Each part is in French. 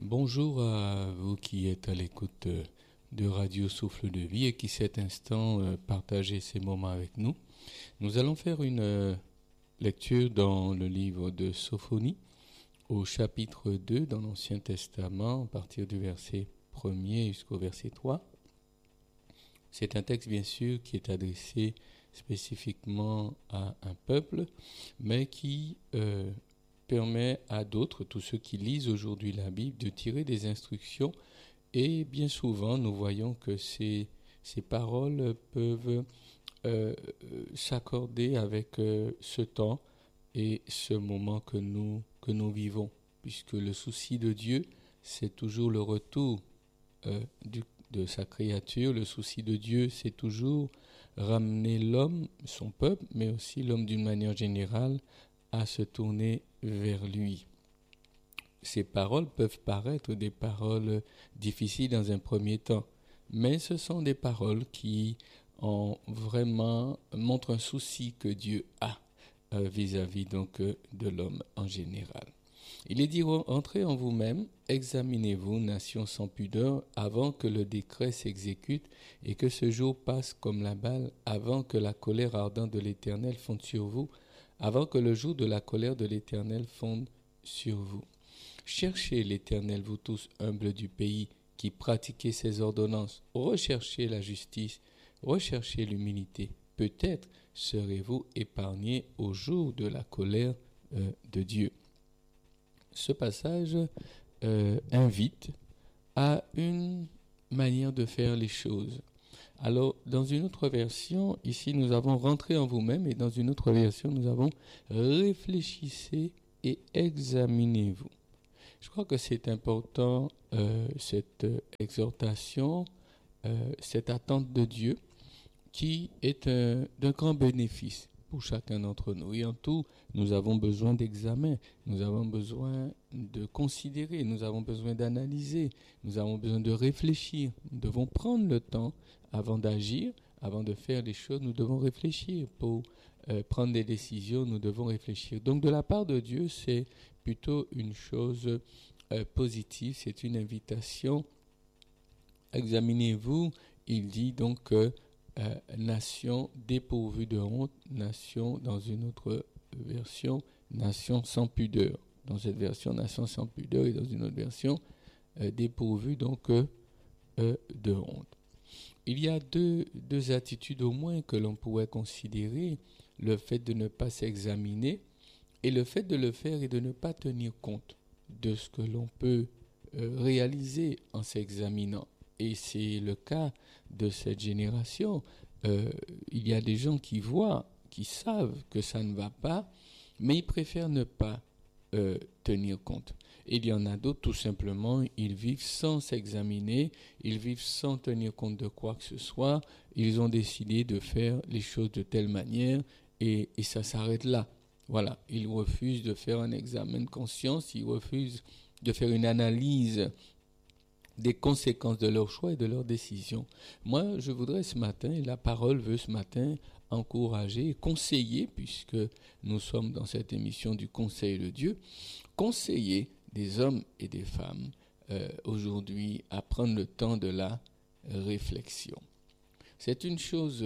Bonjour à vous qui êtes à l'écoute de Radio Souffle de Vie et qui cet instant partagez ces moments avec nous. Nous allons faire une lecture dans le livre de Sophonie au chapitre 2 dans l'Ancien Testament à partir du verset 1er jusqu'au verset 3. C'est un texte bien sûr qui est adressé spécifiquement à un peuple, mais qui permet à d'autres, tous ceux qui lisent aujourd'hui la Bible, de tirer des instructions. Et bien souvent, nous voyons que ces paroles peuvent s'accorder avec ce temps et ce moment que nous vivons, puisque le souci de Dieu, c'est toujours le retour de sa créature. Le souci de Dieu, c'est toujours ramener l'homme, son peuple, mais aussi l'homme d'une manière générale, à se tourner vers lui. Ces paroles peuvent paraître des paroles difficiles dans un premier temps, mais ce sont des paroles qui montrent un souci que Dieu a vis-à-vis donc de l'homme en général. Il est dit: entrez en vous-même, examinez-vous, nation sans pudeur, avant que le décret s'exécute et que ce jour passe comme la balle, avant que la colère ardente de l'Éternel fonde sur vous, avant que le jour de la colère de l'Éternel fonde sur vous. Cherchez l'Éternel, vous tous humbles du pays, qui pratiquez ses ordonnances. Recherchez la justice, recherchez l'humilité. Peut-être serez-vous épargnés au jour de la colère de Dieu. Ce passage invite à une manière de faire les choses. Alors, dans une autre version, ici nous avons rentré en vous-même, et dans une autre version, nous avons réfléchissez et examinez-vous. Je crois que c'est important, cette exhortation, cette attente de Dieu, qui est d'un grand bénéfice pour chacun d'entre nous. Et en tout, nous avons besoin d'examen, nous avons besoin de considérer, nous avons besoin d'analyser, nous avons besoin de réfléchir. Nous devons prendre le temps avant d'agir, avant de faire les choses, nous devons réfléchir. Pour prendre des décisions, nous devons réfléchir. Donc de la part de Dieu, c'est plutôt une chose positive, c'est une invitation. Examinez-vous, il dit donc nation dépourvue de honte, nation, dans une autre version, nation sans pudeur. Dans cette version, nation sans pudeur, et dans une autre version, dépourvue donc de honte. Il y a deux attitudes au moins que l'on pourrait considérer: le fait de ne pas s'examiner et le fait de le faire et de ne pas tenir compte de ce que l'on peut réaliser en s'examinant. Et c'est le cas de cette génération. Il y a des gens qui voient, qui savent que ça ne va pas, mais ils préfèrent ne pas tenir compte. Et il y en a d'autres, tout simplement, ils vivent sans s'examiner, ils vivent sans tenir compte de quoi que ce soit. Ils ont décidé de faire les choses de telle manière et ça s'arrête là. Voilà, ils refusent de faire un examen de conscience, ils refusent de faire une analyse des conséquences de leurs choix et de leurs décisions. Moi, je voudrais ce matin, et la parole veut ce matin, encourager et conseiller, puisque nous sommes dans cette émission du Conseil de Dieu, conseiller des hommes et des femmes aujourd'hui à prendre le temps de la réflexion. C'est une chose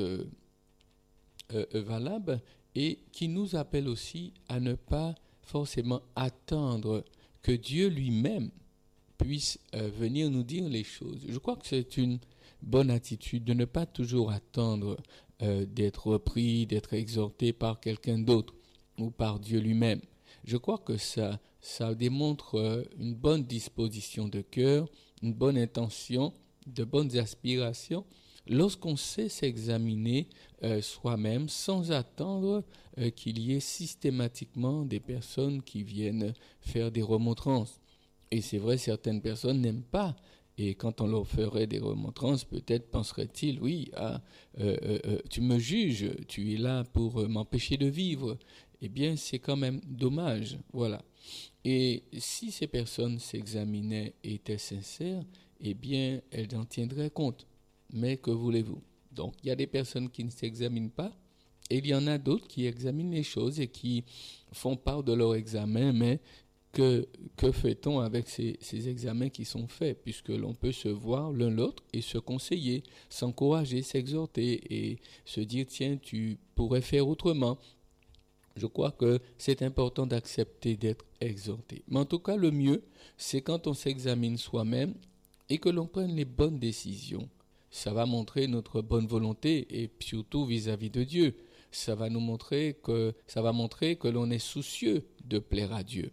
valable et qui nous appelle aussi à ne pas forcément attendre que Dieu lui-même puisse venir nous dire les choses. Je crois que c'est une bonne attitude de ne pas toujours attendre d'être repris, d'être exhorté par quelqu'un d'autre ou par Dieu lui-même. Je crois que ça démontre une bonne disposition de cœur, une bonne intention, de bonnes aspirations, lorsqu'on sait s'examiner soi-même sans attendre qu'il y ait systématiquement des personnes qui viennent faire des remontrances. Et c'est vrai, certaines personnes n'aiment pas. Et quand on leur ferait des remontrances, peut-être penseraient-ils: oui, tu me juges, tu es là pour m'empêcher de vivre. Eh bien, c'est quand même dommage. Voilà. Et si ces personnes s'examinaient et étaient sincères, eh bien, elles en tiendraient compte. Mais que voulez-vous? Donc, il y a des personnes qui ne s'examinent pas, et il y en a d'autres qui examinent les choses et qui font part de leur examen, mais que fait-on avec ces examens qui sont faits, puisque l'on peut se voir l'un l'autre et se conseiller, s'encourager, s'exhorter et se dire, tiens, tu pourrais faire autrement. Je crois que c'est important d'accepter d'être exhorté. Mais en tout cas, le mieux, c'est quand on s'examine soi-même et que l'on prenne les bonnes décisions. Ça va montrer notre bonne volonté et surtout vis-à-vis de Dieu. Ça va montrer que l'on est soucieux de plaire à Dieu.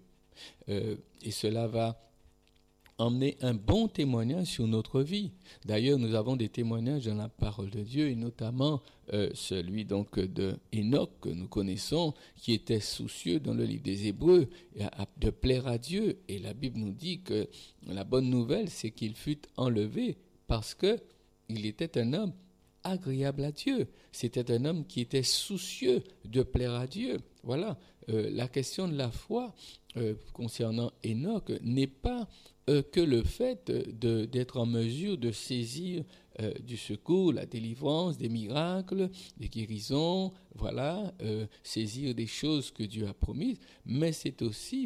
Et cela va emmener un bon témoignage sur notre vie. D'ailleurs, nous avons des témoignages dans la parole de Dieu, et notamment celui donc de Enoch que nous connaissons, qui était soucieux dans le livre des Hébreux de plaire à Dieu. Et la Bible nous dit que la bonne nouvelle, c'est qu'il fut enlevé parce que il était un homme agréable à Dieu. C'était un homme qui était soucieux de plaire à Dieu. Voilà, la question de la foi concernant Enoch n'est pas que le fait d'être en mesure de saisir du secours, la délivrance, des miracles, des guérisons, voilà, saisir des choses que Dieu a promises, mais c'est aussi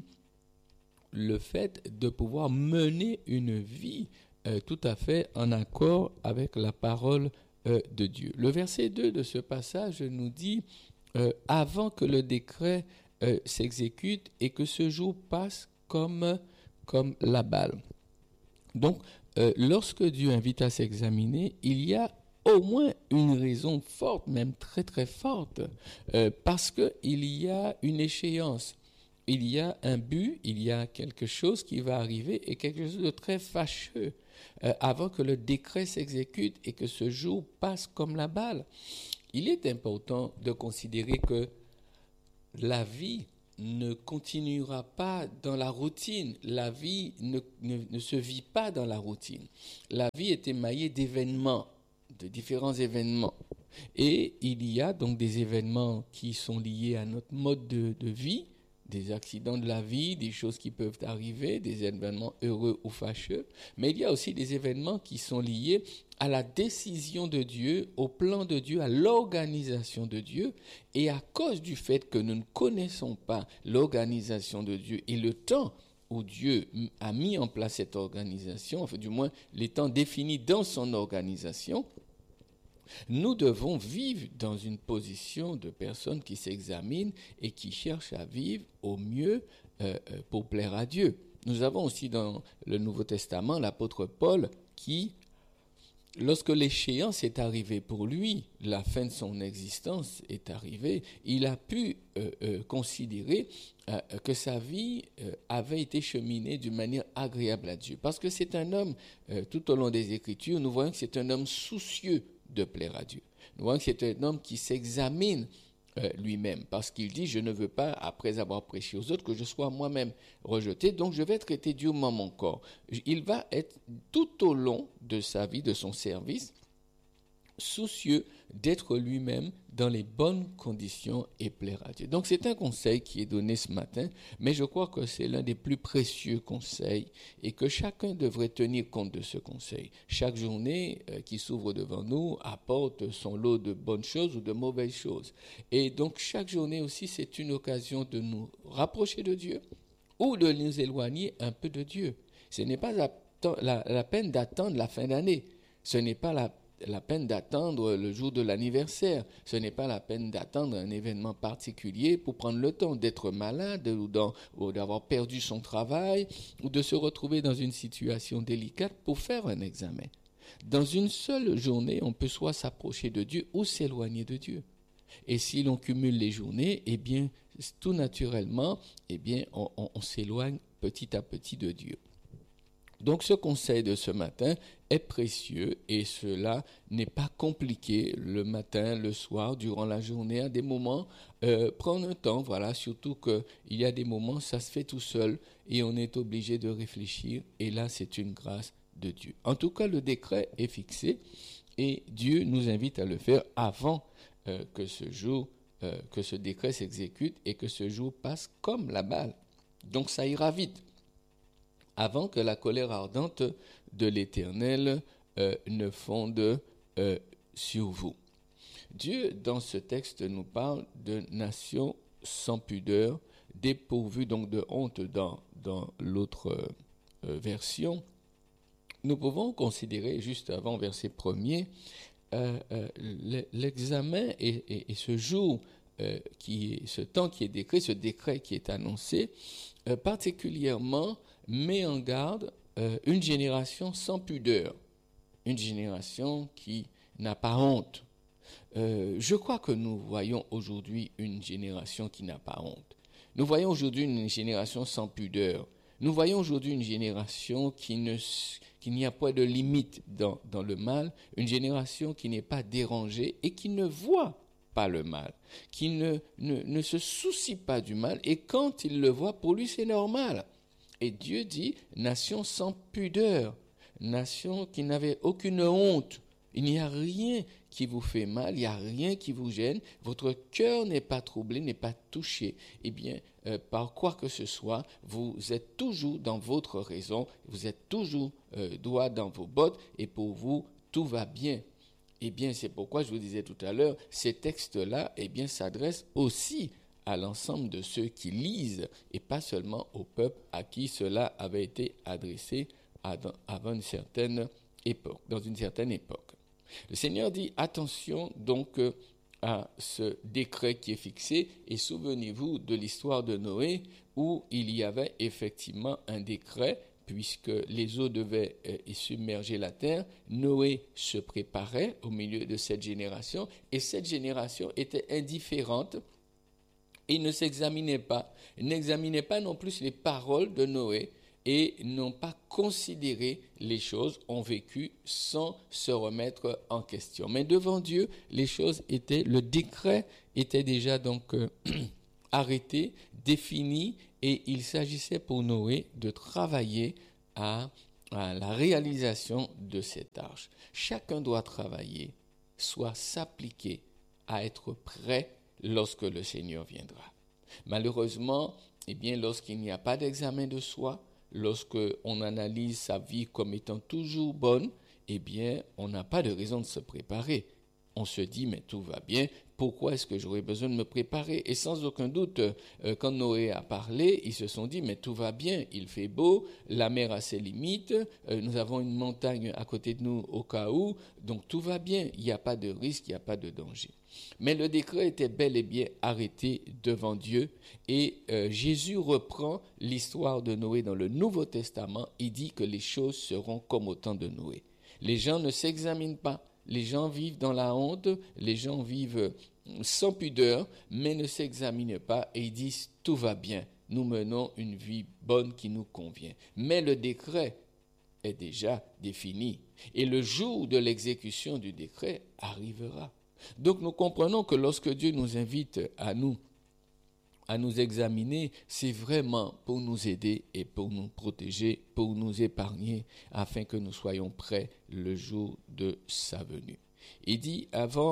le fait de pouvoir mener une vie tout à fait en accord avec la parole de Dieu. Le verset 2 de ce passage nous dit avant que le décret s'exécute et que ce jour passe comme la balle. Donc, lorsque Dieu invite à s'examiner, il y a au moins une raison forte, même très très forte, parce qu'il y a une échéance, il y a un but, il y a quelque chose qui va arriver et quelque chose de très fâcheux avant que le décret s'exécute et que ce jour passe comme la balle. Il est important de considérer que la vie ne continuera pas dans la routine. La vie ne se vit pas dans la routine. La vie est émaillée d'événements, de différents événements. Et il y a donc des événements qui sont liés à notre mode de vie, des accidents de la vie, des choses qui peuvent arriver, des événements heureux ou fâcheux. Mais il y a aussi des événements qui sont liés à la décision de Dieu, au plan de Dieu, à l'organisation de Dieu. Et à cause du fait que nous ne connaissons pas l'organisation de Dieu et le temps où Dieu a mis en place cette organisation, enfin du moins les temps définis dans son organisation, nous devons vivre dans une position de personnes qui s'examinent et qui cherchent à vivre au mieux pour plaire à Dieu. Nous avons aussi dans le Nouveau Testament l'apôtre Paul qui, lorsque l'échéance est arrivée pour lui, la fin de son existence est arrivée, il a pu considérer que sa vie avait été cheminée d'une manière agréable à Dieu. Parce que c'est un homme, tout au long des Écritures, nous voyons que c'est un homme soucieux de plaire à Dieu. Nous voyons que c'est un homme qui s'examine lui-même, parce qu'il dit, je ne veux pas, après avoir prêché aux autres, que je sois moi-même rejeté, donc je vais traiter durement mon corps. Il va être tout au long de sa vie, de son service, soucieux d'être lui-même dans les bonnes conditions et plaire à Dieu. Donc c'est un conseil qui est donné ce matin, mais je crois que c'est l'un des plus précieux conseils et que chacun devrait tenir compte de ce conseil. Chaque journée qui s'ouvre devant nous apporte son lot de bonnes choses ou de mauvaises choses. Et donc chaque journée aussi c'est une occasion de nous rapprocher de Dieu ou de nous éloigner un peu de Dieu. Ce n'est pas la peine d'attendre la fin d'année. Ce n'est pas la peine d'attendre le jour de l'anniversaire. Ce n'est pas la peine d'attendre un événement particulier pour prendre le temps d'être malade ou d'avoir perdu son travail ou de se retrouver dans une situation délicate pour faire un examen. Dans une seule journée, on peut soit s'approcher de Dieu ou s'éloigner de Dieu. Et si l'on cumule les journées, eh bien, tout naturellement, eh bien, on s'éloigne petit à petit de Dieu. Donc ce conseil de ce matin est précieux et cela n'est pas compliqué le matin, le soir, durant la journée, à des moments, prendre un temps, voilà, surtout qu'il y a des moments, ça se fait tout seul et on est obligé de réfléchir et là c'est une grâce de Dieu. En tout cas, le décret est fixé et Dieu nous invite à le faire avant que ce décret s'exécute et que ce jour passe comme la balle. Donc ça ira vite, avant que la colère ardente de l'Éternel ne fonde sur vous. Dieu, dans ce texte, nous parle de nations sans pudeur, dépourvus donc de honte dans l'autre version, nous pouvons considérer, juste avant verset 1er, l'examen et ce jour, ce temps qui est décrit, ce décret qui est annoncé, particulièrement met en garde une génération sans pudeur, une génération qui n'a pas honte. Je crois que nous voyons aujourd'hui une génération qui n'a pas honte. Nous voyons aujourd'hui une génération sans pudeur. Nous voyons aujourd'hui une génération qui n'y a pas de limite dans le mal, une génération qui n'est pas dérangée et qui ne voit pas le mal, qui ne se soucie pas du mal, et quand il le voit, pour lui c'est normal. Et Dieu dit, nation sans pudeur, nation qui n'avait aucune honte. Il n'y a rien qui vous fait mal, il n'y a rien qui vous gêne, votre cœur n'est pas troublé, n'est pas touché. Eh bien, par quoi que ce soit, vous êtes toujours dans votre raison, vous êtes toujours droit dans vos bottes, et pour vous, tout va bien. Eh bien, c'est pourquoi je vous disais tout à l'heure, ces textes-là, eh bien, s'adressent aussi à l'ensemble de ceux qui lisent, et pas seulement au peuple à qui cela avait été adressé avant une certaine époque, dans une certaine époque. Le Seigneur dit attention donc à ce décret qui est fixé, et souvenez-vous de l'histoire de Noé où il y avait effectivement un décret puisque les eaux devaient submerger la terre. Noé se préparait au milieu de cette génération et cette génération était indifférente et ne s'examinait pas, n'examinait pas non plus les paroles de Noé, et n'ont pas considéré les choses, ont vécu sans se remettre en question. Mais devant Dieu, les choses le décret était déjà donc arrêté, défini, et il s'agissait pour Noé de travailler à la réalisation de cette arche. Chacun doit travailler, soit s'appliquer à être prêt lorsque le Seigneur viendra. Malheureusement, eh bien, lorsqu'il n'y a pas d'examen de soi, lorsque on analyse sa vie comme étant toujours bonne, eh bien, on n'a pas de raison de se préparer. On se dit, mais tout va bien, pourquoi est-ce que j'aurais besoin de me préparer? Et sans aucun doute, quand Noé a parlé, ils se sont dit, mais tout va bien, il fait beau, la mer a ses limites, nous avons une montagne à côté de nous au cas où, donc tout va bien, il n'y a pas de risque, il n'y a pas de danger. Mais le décret était bel et bien arrêté devant Dieu, et Jésus reprend l'histoire de Noé dans le Nouveau Testament. Il dit que les choses seront comme au temps de Noé. Les gens ne s'examinent pas, les gens vivent dans la honte, les gens vivent sans pudeur, mais ne s'examinent pas et ils disent tout va bien, nous menons une vie bonne qui nous convient. Mais le décret est déjà défini et le jour de l'exécution du décret arrivera. Donc nous comprenons que lorsque Dieu nous invite à nous examiner, c'est vraiment pour nous aider et pour nous protéger, pour nous épargner, afin que nous soyons prêts le jour de sa venue. Il dit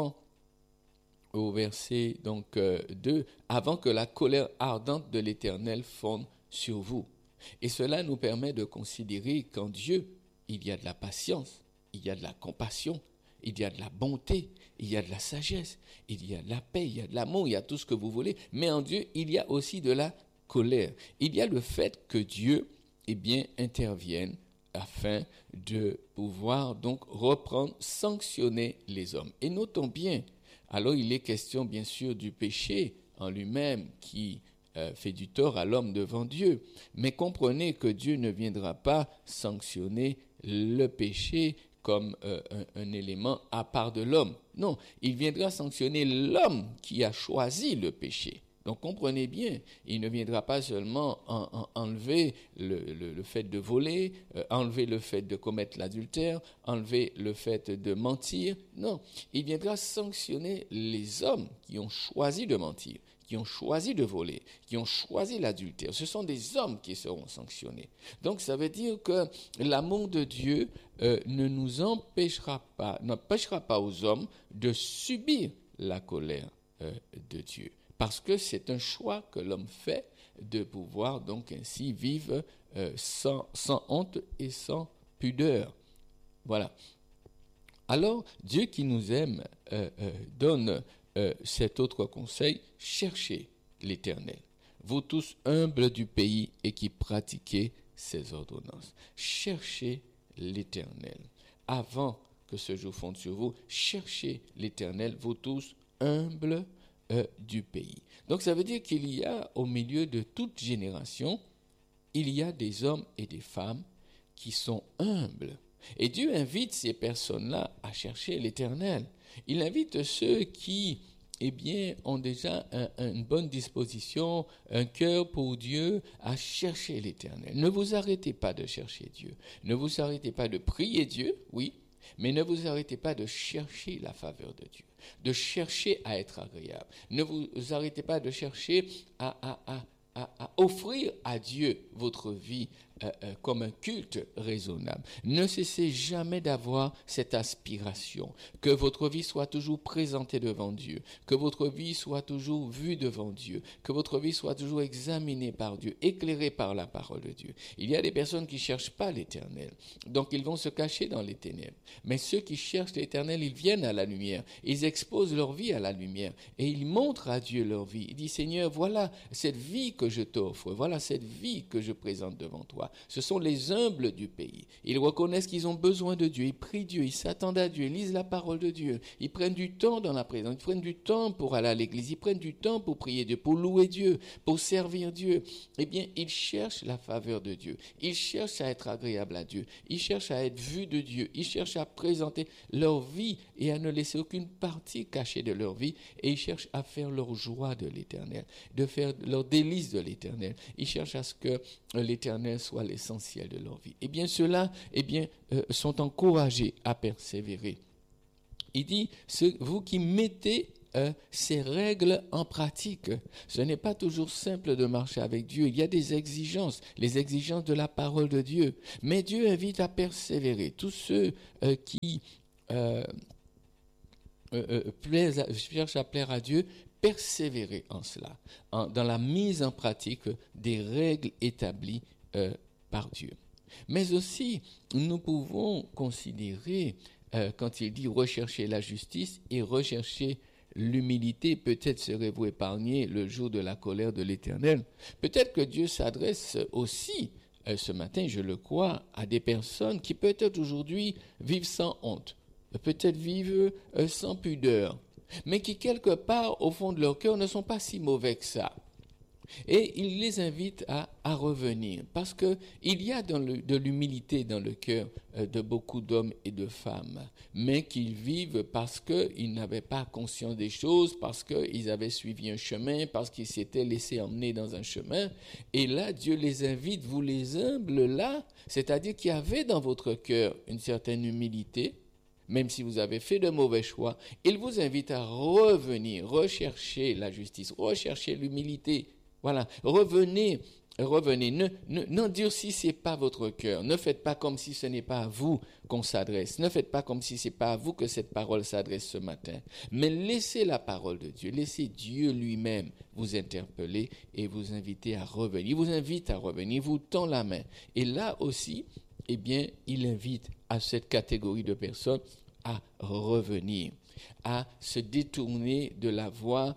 au verset 2, avant que la colère ardente de l'Éternel fonde sur vous. Et cela nous permet de considérer qu'en Dieu, il y a de la patience, il y a de la compassion, il y a de la bonté, il y a de la sagesse, il y a de la paix, il y a de l'amour, il y a tout ce que vous voulez. Mais en Dieu, il y a aussi de la colère. Il y a le fait que Dieu, intervienne afin de pouvoir donc reprendre, sanctionner les hommes. Et notons bien, alors il est question bien sûr du péché en lui-même qui fait du tort à l'homme devant Dieu. Mais comprenez que Dieu ne viendra pas sanctionner le péché comme un élément à part de l'homme. Non, il viendra sanctionner l'homme qui a choisi le péché. Donc comprenez bien, il ne viendra pas seulement enlever le fait de voler, enlever le fait de commettre l'adultère, enlever le fait de mentir. Non, il viendra sanctionner les hommes qui ont choisi de mentir, qui ont choisi de voler, qui ont choisi l'adultère. Ce sont des hommes qui seront sanctionnés. Donc ça veut dire que l'amour de Dieu n'empêchera pas aux hommes de subir la colère de Dieu. Parce que c'est un choix que l'homme fait de pouvoir donc ainsi vivre sans honte et sans pudeur. Voilà. Alors, Dieu qui nous aime donne cet autre conseil, cherchez l'Éternel. vous tous humbles du pays et qui pratiquez ses ordonnances. Cherchez l'Éternel. Avant que ce jour fonde sur vous, cherchez l'Éternel, vous tous humbles du pays. Donc ça veut dire qu'il y a au milieu de toute génération, il y a des hommes et des femmes qui sont humbles. Et Dieu invite ces personnes-là à chercher l'Éternel. Il invite ceux qui, ont déjà une bonne disposition, un cœur pour Dieu, à chercher l'Éternel. Ne vous arrêtez pas de chercher Dieu. Ne vous arrêtez pas de prier Dieu, oui, mais ne vous arrêtez pas de chercher la faveur de Dieu, de chercher à être agréable. Ne vous arrêtez pas de chercher à offrir à Dieu votre vie comme un culte raisonnable. Ne cessez jamais d'avoir cette aspiration, que votre vie soit toujours présentée devant Dieu, que votre vie soit toujours vue devant Dieu, que votre vie soit toujours examinée par Dieu, éclairée par la parole de Dieu. Il y a des personnes qui ne cherchent pas l'Éternel, donc ils vont se cacher dans les ténèbres. Mais ceux qui cherchent l'Éternel, ils viennent à la lumière, ils exposent leur vie à la lumière et ils montrent à Dieu leur vie. Ils disent, Seigneur, voilà cette vie que je t'offre, voilà cette vie que je présente devant toi. Ce sont les humbles du pays. Ils reconnaissent qu'ils ont besoin de Dieu, ils prient Dieu, ils s'attendent à Dieu, ils lisent la parole de Dieu, ils prennent du temps dans la présence, ils prennent du temps pour aller à l'église, ils prennent du temps pour prier Dieu, pour louer Dieu, pour servir Dieu. Eh bien, ils cherchent la faveur de Dieu, ils cherchent à être agréables à Dieu, ils cherchent à être vus de Dieu, ils cherchent à présenter leur vie et à ne laisser aucune partie cachée de leur vie, et ils cherchent à faire leur joie de l'Éternel, de faire leur délice de l'Éternel. Ils cherchent à ce que l'Éternel soit l'essentiel de leur vie. Eh bien, ceux-là, sont encouragés à persévérer. Il dit, vous qui mettez ces règles en pratique. Ce n'est pas toujours simple de marcher avec Dieu. Il y a des exigences, les exigences de la parole de Dieu. Mais Dieu invite à persévérer. Tous ceux qui cherchent à plaire à Dieu, persévérer en cela, dans la mise en pratique des règles établies par Dieu. Mais aussi, nous pouvons considérer, quand il dit rechercher la justice et rechercher l'humilité, peut-être serez-vous épargnés le jour de la colère de l'Éternel. Peut-être que Dieu s'adresse aussi, ce matin, je le crois, à des personnes qui peut-être aujourd'hui vivent sans honte, peut-être vivent sans pudeur, mais qui quelque part au fond de leur cœur ne sont pas si mauvais que ça. Et il les invite à revenir, parce qu'il y a de l'humilité dans le cœur de beaucoup d'hommes et de femmes, mais qu'ils vivent parce qu'ils n'avaient pas conscience des choses, parce qu'ils avaient suivi un chemin, parce qu'ils s'étaient laissés emmener dans un chemin. Et là, Dieu les invite, vous les humbles là, c'est-à-dire qu'il y avait dans votre cœur une certaine humilité, même si vous avez fait de mauvais choix. Il vous invite à revenir, rechercher la justice, rechercher l'humilité. Voilà, revenez, n'endurcissez pas votre cœur, ne faites pas comme si ce n'est pas à vous qu'on s'adresse, ne faites pas comme si ce n'est pas à vous que cette parole s'adresse ce matin, mais laissez la parole de Dieu, laissez Dieu lui-même vous interpeller et vous inviter à revenir. Il vous invite à revenir, il vous tend la main. Et là aussi, il invite à cette catégorie de personnes à revenir, à se détourner de la voie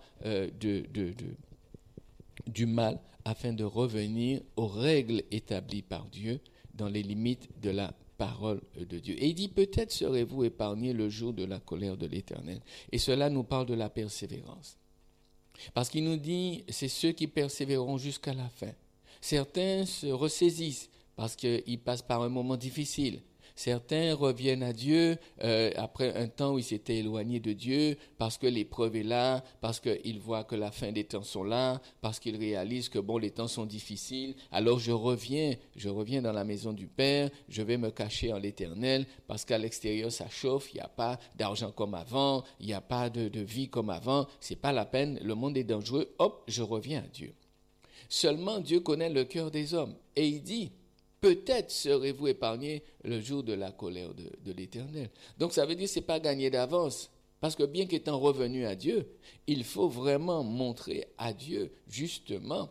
du mal, afin de revenir aux règles établies par Dieu dans les limites de la parole de Dieu. Et il dit, peut-être serez-vous épargnés le jour de la colère de l'Éternel. Et cela nous parle de la persévérance. Parce qu'il nous dit, c'est ceux qui persévéreront jusqu'à la fin. Certains se ressaisissent parce qu'ils passent par un moment difficile. Certains reviennent à Dieu après un temps où ils s'étaient éloignés de Dieu, parce que l'épreuve est là, parce qu'ils voient que la fin des temps sont là, parce qu'ils réalisent que les temps sont difficiles. Alors je reviens dans la maison du Père, je vais me cacher en l'Éternel, parce qu'à l'extérieur ça chauffe, il n'y a pas d'argent comme avant, il n'y a pas de vie comme avant, c'est pas la peine, le monde est dangereux, hop, je reviens à Dieu. Seulement Dieu connaît le cœur des hommes, et il dit, peut-être serez-vous épargnés le jour de la colère de l'Éternel. Donc ça veut dire que ce n'est pas gagné d'avance. Parce que bien qu'étant revenu à Dieu, il faut vraiment montrer à Dieu justement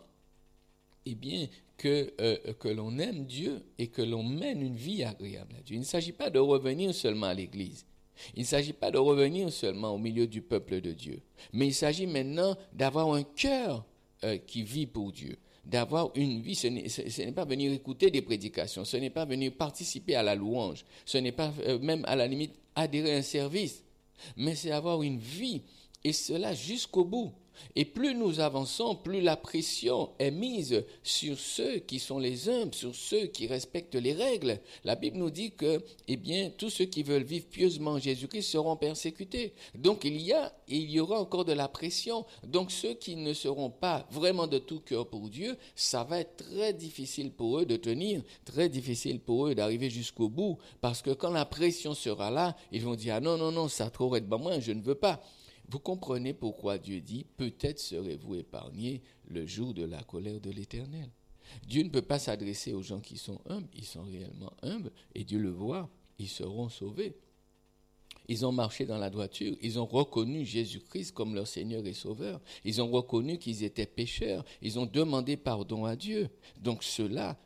que l'on aime Dieu et que l'on mène une vie agréable à Dieu. Il ne s'agit pas de revenir seulement à l'Église. Il ne s'agit pas de revenir seulement au milieu du peuple de Dieu. Mais il s'agit maintenant d'avoir un cœur qui vit pour Dieu, d'avoir une vie, ce n'est pas venir écouter des prédications, ce n'est pas venir participer à la louange, ce n'est pas même à la limite adhérer à un service, mais c'est avoir une vie, et cela jusqu'au bout. Et plus nous avançons, plus la pression est mise sur ceux qui sont les humbles, sur ceux qui respectent les règles. La Bible nous dit que, tous ceux qui veulent vivre pieusement en Jésus-Christ seront persécutés. Donc il y aura encore de la pression. Donc ceux qui ne seront pas vraiment de tout cœur pour Dieu, ça va être très difficile pour eux de tenir, très difficile pour eux d'arriver jusqu'au bout, parce que quand la pression sera là, ils vont dire « Ah non, ça trop être ben moi, je ne veux pas ». Vous comprenez pourquoi Dieu dit « Peut-être serez-vous épargnés le jour de la colère de l'Éternel ». Dieu ne peut pas s'adresser aux gens qui sont humbles, ils sont réellement humbles, et Dieu le voit, ils seront sauvés. Ils ont marché dans la droiture, ils ont reconnu Jésus-Christ comme leur Seigneur et Sauveur, ils ont reconnu qu'ils étaient pécheurs, ils ont demandé pardon à Dieu. Donc ceux-là,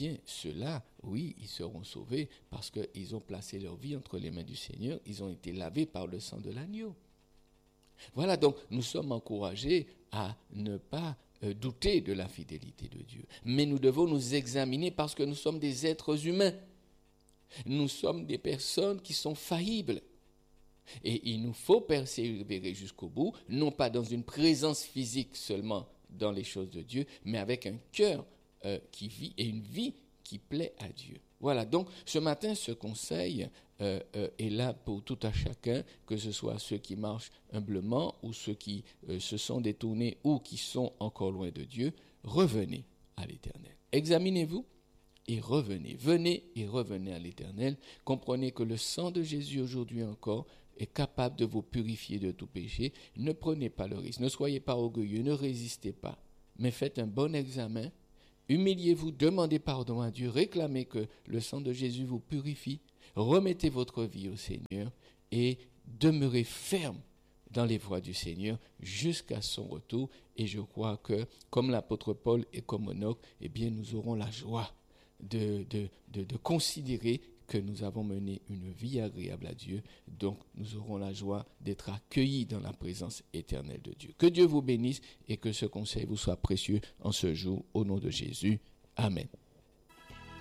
oui, ils seront sauvés parce qu'ils ont placé leur vie entre les mains du Seigneur, ils ont été lavés par le sang de l'agneau. Voilà, donc nous sommes encouragés à ne pas douter de la fidélité de Dieu. Mais nous devons nous examiner parce que nous sommes des êtres humains. Nous sommes des personnes qui sont faillibles. Et il nous faut persévérer jusqu'au bout, non pas dans une présence physique seulement dans les choses de Dieu, mais avec un cœur qui vit et une vie qui plaît à Dieu. Voilà, donc ce matin, ce conseil est là pour tout à chacun, que ce soit ceux qui marchent humblement ou ceux qui se sont détournés ou qui sont encore loin de Dieu. Revenez à l'Éternel. Examinez-vous et revenez. Venez et revenez à l'Éternel. Comprenez que le sang de Jésus aujourd'hui encore est capable de vous purifier de tout péché. Ne prenez pas le risque. Ne soyez pas orgueilleux. Ne résistez pas. Mais faites un bon examen. Humiliez-vous, demandez pardon à Dieu, réclamez que le sang de Jésus vous purifie, remettez votre vie au Seigneur et demeurez ferme dans les voies du Seigneur jusqu'à son retour. Et je crois que, comme l'apôtre Paul et comme Enoch, nous aurons la joie de considérer que nous avons mené une vie agréable à Dieu. Donc, nous aurons la joie d'être accueillis dans la présence éternelle de Dieu. Que Dieu vous bénisse et que ce conseil vous soit précieux en ce jour, au nom de Jésus. Amen.